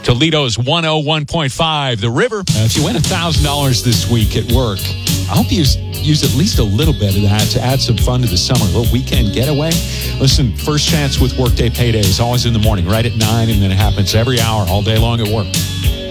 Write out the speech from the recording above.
Toledo's 101.5. The River. If you win $1,000 this week at work, I hope you use at least a little bit of that to add some fun to the summer. A little weekend getaway. Listen, first chance with Workday Payday is always in the morning, right at 9, and then it happens every hour, all day long at work.